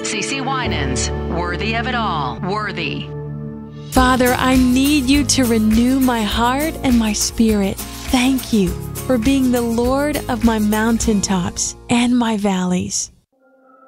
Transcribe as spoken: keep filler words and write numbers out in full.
CeCe Winans, worthy of it all. Worthy. Father, I need you to renew my heart and my spirit. Thank you for being the Lord of my mountaintops and my valleys.